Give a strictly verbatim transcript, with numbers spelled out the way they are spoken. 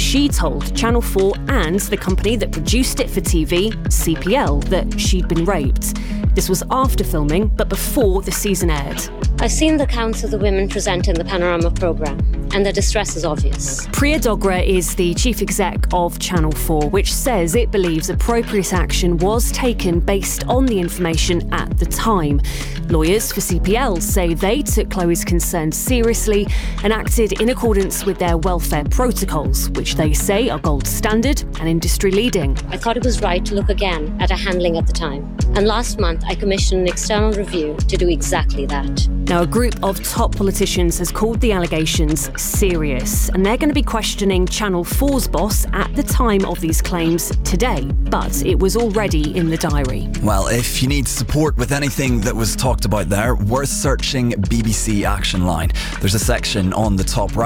she told Channel four and the company that produced it for T V, C P L, that she'd been raped. This was after filming, but before the season aired. I've seen the accounts of the women presenting the Panorama programme, and the distress is obvious. Priya Dogra is the chief exec of Channel four, which says it believes appropriate action was taken based on the information at the time. Lawyers for C P L say they took Chloe's concerns seriously and acted in accordance with their welfare protocols, which they say are gold standard and industry leading. I thought it was right to look again at her handling at the time. And last month, I commissioned an external review to do exactly that. Now, a group of top politicians has called the allegations serious, and they're going to be questioning Channel four's boss at the time of these claims today, but it was already in the diary. Well, if you need support with anything that was talked about there, worth searching B B C Action Line. There's a section on the top right